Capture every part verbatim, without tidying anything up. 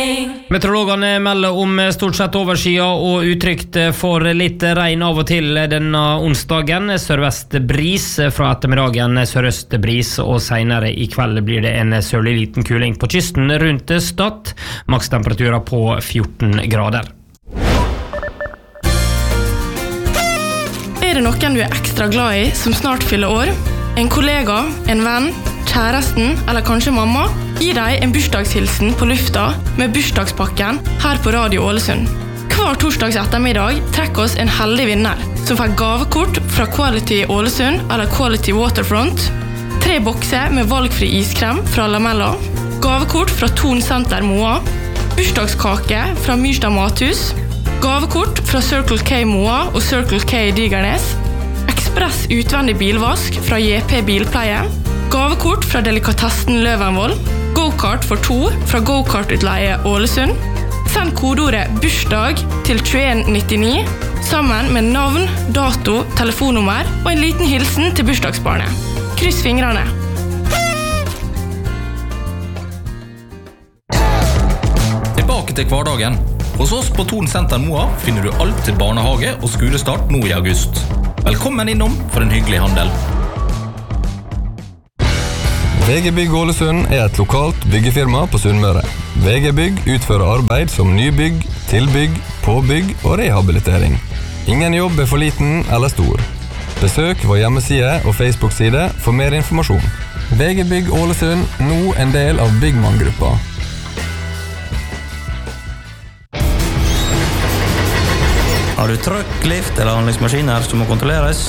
Meteorologene melder om stort sett overskya og utrygt for litt regn av og til denne onsdagen. Sørvest bris fra ettermiddagen, sørøst bris, og senere i kveld blir det en sørlig liten kuling på kysten rundt Stad. Makstemperaturer på fjorten grader. Er det noen du er ekstra glad i som snart fyller år? En kollega, en venn, kjæresten eller kanskje mamma? Gi deg en bursdagshilsen på lufta med bursdagspakken her på Radio Ålesund. Hver torsdags ettermiddag trekker oss en heldig vinner som får gavekort fra Quality Ålesund eller Quality Waterfront, tre bokser med valgfri iskrem fra Lamella, gavekort fra Thon Center Moa, bursdagskake fra Myrstad Mathus, gavekort fra Circle K Moa og Circle K Digernes, ekspress utvendig bilvask fra J P Bilpleie, gavekort fra Delikatessen Løvenvoll, go-kart for to fra Go-kart-utleie Ålesund. Send kodeordet bursdag til tjueen nittini sammen med navn, dato, telefonnummer og en liten hilsen til bursdagsbarnet. Kryss fingrene. Tilbake til hverdagen. Hos oss på Thon Center Moa finner du alt til barnehage og skolestart nå i august. Velkommen innom for en hyggelig handel. V G Bygg Ålesund er et lokalt byggefirma på Sunnmøre. V G Bygg utfører arbeid som nybygg, tilbygg, påbygg og rehabilitering. Ingen jobb er for liten eller stor. Besøk vår hjemmeside og Facebook-side for mer informasjon. V G Bygg Ålesund, nå en del av Byggmann-gruppa. Har du trøkk, lift eller anleggsmaskiner som må kontrolleres?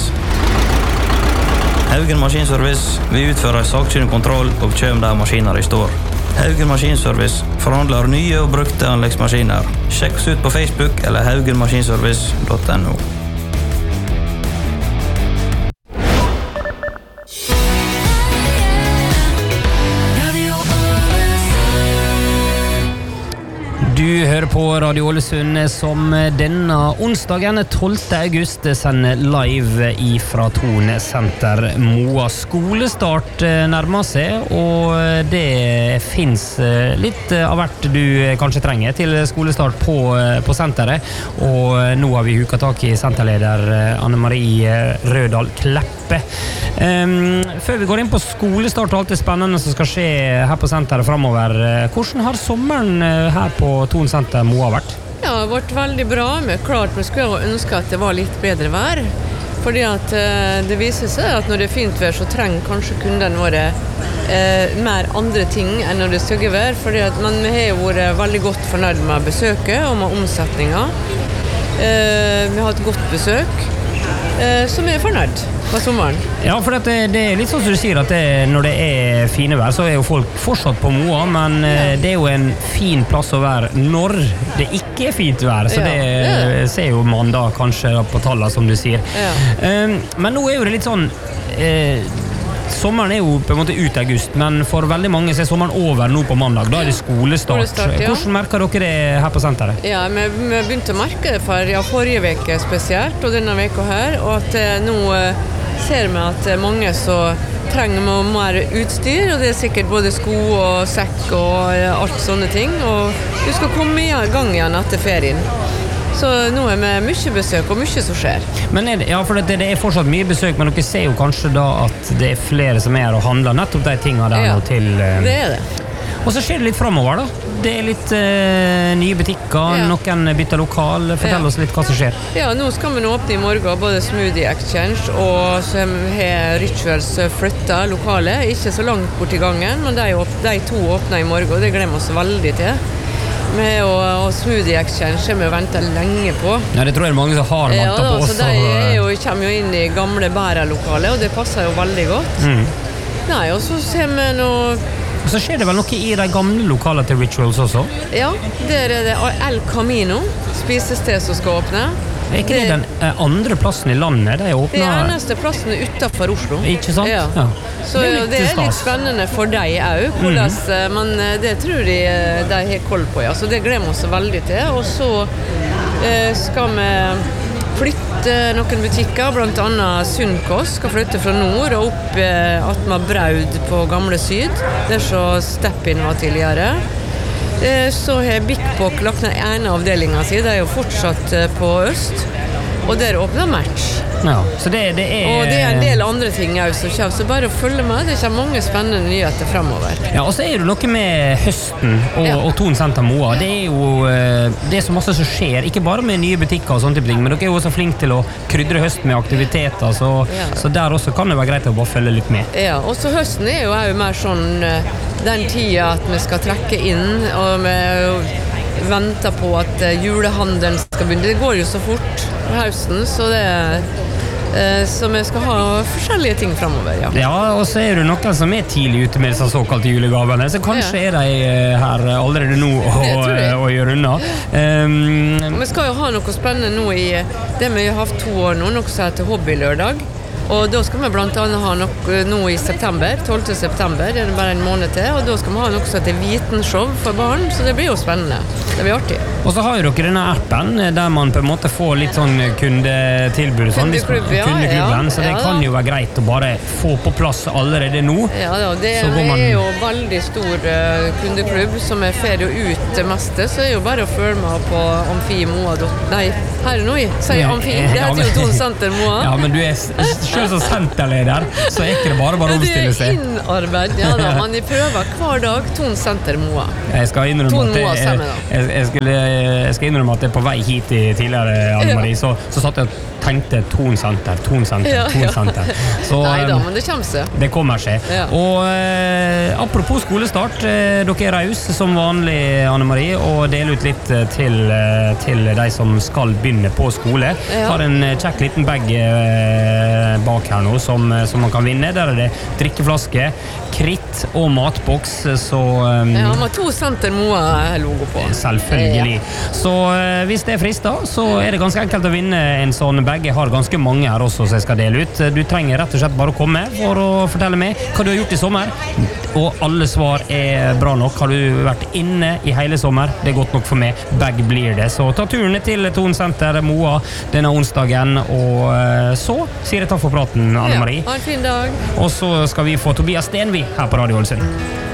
Haugen Maskinservice, vi utfører sakkyndig kontroll og kjøm der maskiner i står. Haugen Maskinservice forhandler nye og brukte anleggsmaskiner. Sjekk oss ut på Facebook eller haugen maskinservice punktum no. Du hører på Radio Ålesund som denne onsdagen tolvte august sender live ifra Thon Center Moa. Skolestart nærmer seg, og det finnes litt av hvert du kanskje trenger til skolestart på, på senteret. Og nå har vi huket tak i senterleder Anne-Marie Rødal Kleppe. Um, før vi går inn på skolestart og alt det spennende som skal skje her på senteret fremover, hvordan har sommeren her på Thon Center Moa vært? Ja, det har vært veldig bra, men klart vi skulle ønske at det var litt bedre vær. Fordi at eh, det viser seg at når det er fint vær, så trenger kanskje kundene våre eh, mer andre ting enn når det er stygge vær. Fordi at man har jo vært veldig godt fornøyd med besøket og med omsetningen. Eh, vi har hatt godt besøk, eh, så vi er fornøyd på sommeren. Ja, for det, det er litt sånn som du sier at det, når det er fine vær, så er jo folk fortsatt på Moa, men ja. Det er jo en fin plass å være når det ikke er fint vær, så ja. Det ja. Ser jo man da kanskje på tallene, som du sier. Ja. Um, men nå er jo det litt sånn eh, sommeren er jo på en måte ut i august, men for veldig mange så er sommeren over nå på mandag. Da er det skolestart. skolestart ja. Hvordan merker dere det her på senteret? Ja, vi, vi begynte å merke det for ja, forrige veke spesielt, og denne veka her, og at eh, nå eh, ser vi at mange så trenger vi mer utstyr, og det er sikkert både sko og sekk og eh, alt sånne ting, og du skal komme i gang igjen etter ferien. Så nå er det mye besøk og mye som skjer. Men er det, ja, for det, det er fortsatt mye besøk, men dere ser jo kanskje da at det er flere som er og handler nettopp de tingene der ja, nå til... Eh, det er det. Og så skjer det litt fremover da. Det er litt eh, nye butikker, ja. Noen bytter lokal. Fortell ja. Oss litt hva som skjer. Ja, nå skal vi nå åpne i morgen både Smoothie Exchange og så har Rituals flyttet lokalet. Ikke så langt bort i gangen, men de, de to åpner i morgen, og det glemmer oss veldig til. Med og, og Smoothie Exchange har vi ventet lenge på. Ja, det tror jeg mange som har ventet ja, på også. Ja, de er jo, kommer jo inn i gamle bærerlokalet, og det passer jo veldig godt. Mm. Nei, og så ser vi noe... Og så skjer det vel noe i de gamle lokalene til Rituals også? Ja, der er det El Camino, spisested som skal åpne. Er ikke det, det den andre plassen i landet? Det er, det er eneste plassen utenfor Oslo. Ikke sant? Ja. Ja. Så det er, litt, det er litt spennende for deg også, hvordan, mm. men det tror de de har koll på. Ja. Så det gleder vi oss veldig til. Og så eh, skal vi flytte noen butikker, blant annet Sundkost skal flytte fra nord og opp eh, Atma Braud på Gamle Syd, der så Step-In var tidligere. eh, så har Big Bock lagt ned ene avdelingen sin, det er jo fortsatt eh, på øst, og der åpner Match. Ja, så det, det er... Og det er en del andre ting også som kommer, så bare å følge med, det kommer mange spennende nyheter fremover. Ja, og så er det noe med høsten og, Ja. og Thon Senter Moa. Det er jo eh, det er så masse som skjer, ikke bare med nye butikker og sånne ting, men dere er jo også flink til å krydre høsten med aktiviteter, så, Ja. så der også kan det være greit å bare følge litt med. Ja, og så høsten er jo også mer sånn eh, den tida at vi skal trekke inn, og vi venter på at eh, julehandelen skal begynne. Det går jo så fort på høsten, så det eh, så vi skal ha forskjellige ting fremover, ja. Ja, og så er det noen som er tidlig ute med disse såkalte julegavene, så kanskje Ja. er de eh, her allerede nå Det og, tror jeg. og gjør unna. Um, Vi skal jo ha noe spennende nå i det vi har hatt to år nå, noe som heter Hobbylørdag. Og da skal vi blant annet ha noe nå i september, tolvte september, det er bare en måned til, og da skal vi ha noe som heter Vitenshow for barn, så det blir jo spennende. Det blir artig. og så har jo dere denne appen der man på en måte får litt sånn kundetilbud og sånn, hvis man- Kundeklubb, ja, kundeklubben, ja. så det Ja, kan da. jo være greit å bare få på plass allerede nå. Ja, da, det Så går man- er jo veldig stor eh, kundeklubb som er fer jo ut det meste, så er jo bare å følge med på Amfi Moa. Nei, her er noe, sier Amfi, det Ja, heter jo men- Thon Senter Moa. Ja, men du er s- selv som senterleder, så er ikke det bare bare å Ja, det omstille er seg. innarbeid, ja da, man prøver hver dag Thon Senter Moa. Jeg skal innrømme Thon at jeg, Moa jeg, sammen, da. jeg, jeg, skulle, jeg skal innrømme at jeg på vei hit i tidligere, Anne Marie, så, så satt jeg og tenkte Thon Senter, Thon Senter, Ja, Thon ja. Senter. Så Nei da, um, men det kommer seg. det kommer seg. Ja. Og eh, apropos skolestart, eh, dere er raus som vanlig, Anne Marie, og deler ut litt eh, til, eh, til de som skal begynne på skole. Ja. Har en eh, kjekk liten bag eh, bak her nå som, eh, som man kan vinne. Der er det drikkeflaske, kritt og matboks, så um, Ja, han har to Senter Moa-logo på. selvfølgelig. Så eh, hvis det er frister, så er det ganske enkelt å vinne en sånn bag. Jeg har ganske mange her også som jeg skal dele ut. Du trenger rett og slett bare å komme for å fortelle meg hva du har gjort i sommer. Og alle svar er bra nok. Har du vært inne i hele sommer? Det er godt nok for meg. Bag blir det. Så ta turen til Thon Senter Moa denne onsdagen, og eh, så sier jeg takk for praten, Anne Marie. Ja, ha en fin dag. Og så skal vi få Tobias Stenvi her på Radio Ålesund.